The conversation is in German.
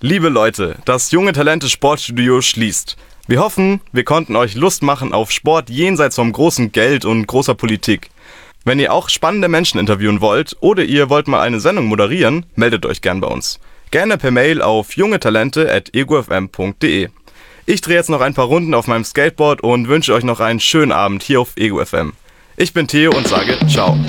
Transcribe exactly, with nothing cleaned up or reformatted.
Liebe Leute, das Junge Talente Sportstudio schließt. Wir hoffen, wir konnten euch Lust machen auf Sport jenseits vom großen Geld und großer Politik. Wenn ihr auch spannende Menschen interviewen wollt oder ihr wollt mal eine Sendung moderieren, meldet euch gern bei uns. Gerne per Mail auf jungetalente at egofm punkt de. Ich drehe jetzt noch ein paar Runden auf meinem Skateboard und wünsche euch noch einen schönen Abend hier auf Ego F M. Ich bin Theo und sage ciao.